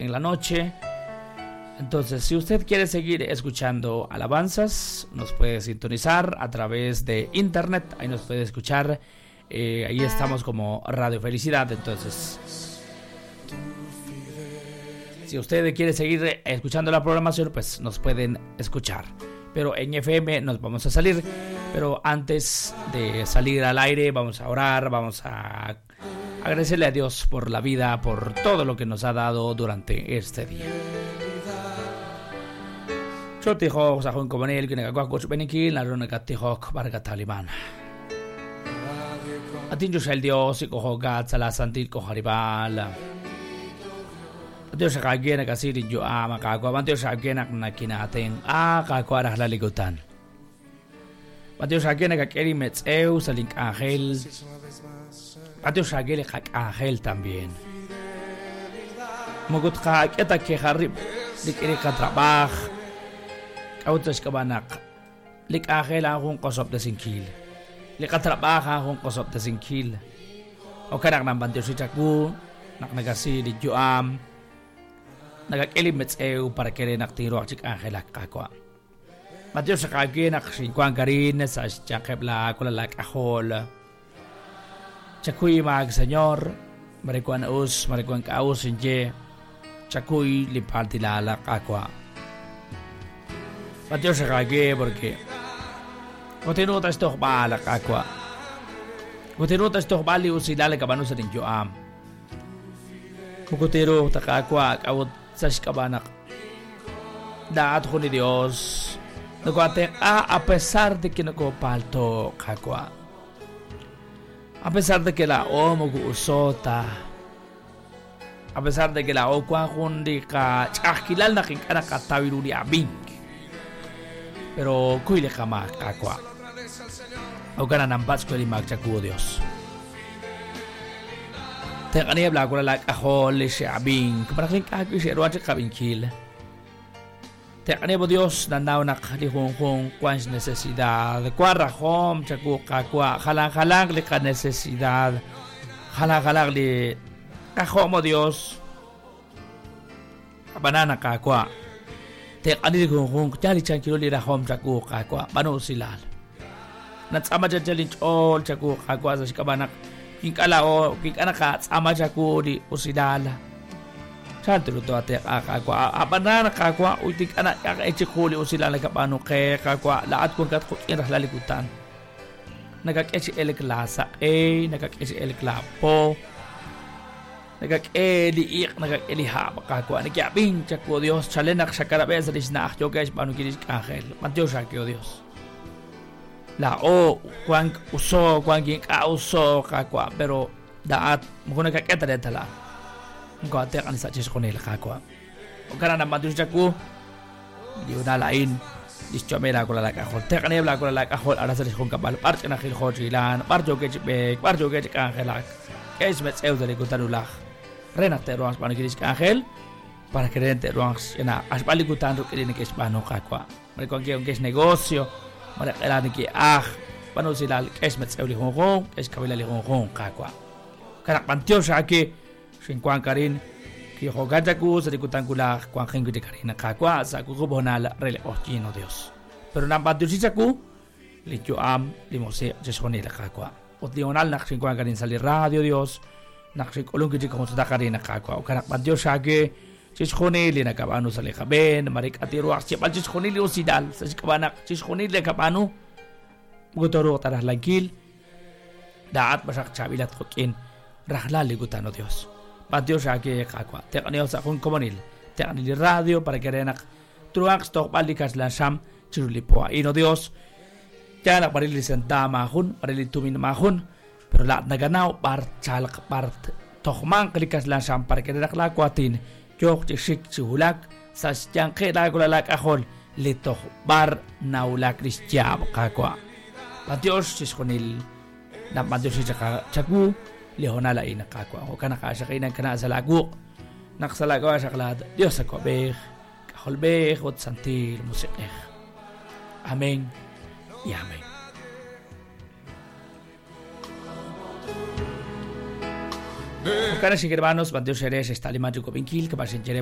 en la noche. Entonces, si usted quiere seguir escuchando alabanzas, nos puede sintonizar a través de internet. Ahí nos puede escuchar. Ahí estamos como Radio Felicidad. Entonces, si usted quiere seguir escuchando la programación, pues nos pueden escuchar. Pero en FM nos vamos a salir. Pero antes de salir al aire, vamos a orar, vamos a agradecerle a Dios por la vida, por todo lo que nos ha dado durante este día. Yo te digo, Sajón Comonel, que negacuac coach benikil, la runa catijok, barga taliban. Atin yo el Dios y cojo gat, sala santil, cojaribal. Dios kagena kasiri yo ama kagwa, Dios kagena nakinaten, kagwa la ligutan. Dios kagena kakeri metzeu, salink ángel. Dios kagele kak ángel también. Mugut kak eta que harib, dikiri ka trabajo. Autos kabanak, lik ángel akong kosop de singkil. Lik katrabaha akong kosop de singkil. O kanak nang bantir si Chaku, naknagasi di Juam, nagakilimet ew para kere naktiro ak ángel akakwa. Matyo sa kagi nakasingkwang karin sa chakebla kulalak ahol. Chakuy mag senyor, marikuan us, marikuan kaus inje. Chakuy limpal tilalak akwa. Mateo se cague porque continúa esto bala aqua continúa esto bali usilale kabano sa ninyo continúa ta aqua kawot sa kabanak daat ko ni Dios nagwate a pesar de que nagopalto aqua a pesar de que la o mag-uusota a pesar de que la o kwa kundi ka chakilal na kikana katawiru ni abing. Pero kuyle ka makakwa. O ka na nampas ko li magchakuo Dios. Tenga niya bla ko la kahol siya abing. Kaparaking kakwi siya ruwan siya kabingkil. Tenga niya po Dios nandaw na kalihong kwans necesidad. Kwa rahom chakuo kakwa. Halang li ka necesidad. Halang li kahom mo Dios. Kabanana kakwa. Tek ani kung jali chankilo li rahom chaku kakwa bano silal natsama jali all chaku kakwa sa kabanak kinkala o kinkana ka tsama chaku di usidala chanto to ate kakwa abanana kakwa utik ana ka echikuli usilala ka bano ke kakwa laat kun kat khutin rahlalikutan nagak-echi eliklasa nagak-echi eliklapo nagak-eli nagak-eliha kakwa nagyabing chakwo Dios chalenak sa karabes risnak yo guys pano kinis ángel matyo shakyo Dios la o kwang uso kwang ging uso kakwa pero daat mo nagaketa detala ko ate kan sa chis konel kakwa o kana na matyo chakwo di una lain dischomera ko la kakol te kanebla ko la kakol ara sa kong kapal parche na khil khojilan parjo ke chibek parjo ke kangelak es met eu de kutanulak renate ruang pano kiris ángel para que rente ruang na aspali kutan ro kirin ke spano kakwa mari ko ngiong kes negocio mari elani ki pano silal kes met eu li hong es kabila li hong kakwa karak pantio sa ki singkwang karin ki hogata ku sa kutan kulak kwang khing de karin kakwa sa ku bonal rele ochino Dios pero na pantio si saku li joam li mose jesoni la kakwa ot dional nak singkwang karin sali radio Dios naksik ulung kiti kung sa dakari nakakwa o kanak madyo syage siskoni li nakabano sa likaben marik atiruak sipal siskoni li usidal sa sikabanak siskoni li nakabano mugutoro tarah langkil daat basak chabilat kokin rahla ligutano Dios madyo syage kakwa tekaniyo sa kung komonil tekanili radio para kerenak truak stok balikas lansam chirulipoa ino Dios tiyanak marili senta mahun marili tumin mahun pero lahat na ganaw part tohmang kalikas lang siyang parikerak lakwatin yok tisik si hulak sa siyang kailagulalak akol litoh bar na ulak ristyab kakwa patios siskonil na patios si chaku lihonala ina kakwa o kanakasya kayo nagkana sa laguk naksalagawa sa kalad Diyos ako beh kaholbeh at santil musikeh amen yamen. Bukan si hermanos, bandeos eres está limacho copinkil que pasen